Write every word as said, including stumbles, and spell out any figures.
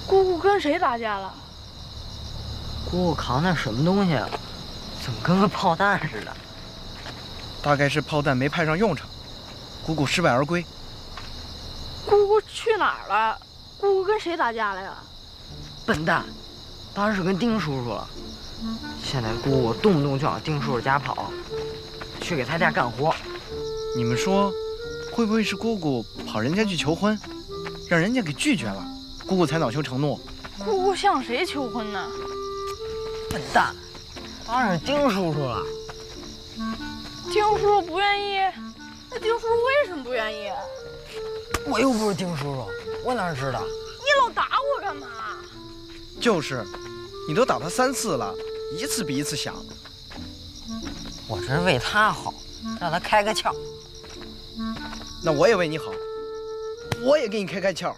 姑姑跟谁打架了？ 姑姑扛那什么东西啊？怎么跟个炮弹似的？ 大概是炮弹没派上用场，姑姑失败而归。 姑姑去哪儿了？姑姑跟谁打架了呀？ 笨蛋，当然是跟丁叔叔了。现在姑姑动不动就往丁叔叔家跑，去给他家干活。 你们说，会不会是姑姑跑人家去求婚，让人家给拒绝了，姑姑才恼羞成怒？ 姑姑向谁求婚呢？ 笨蛋，当然是丁叔叔了。 丁叔叔不愿意，那丁叔叔为什么不愿意？ 我又不是丁叔叔，我哪知道？ 你老打我干嘛？ 就是，你都打他三次了，一次比一次响。 我这是为他好，让他开个窍。 那我也为你好，我也给你开开窍。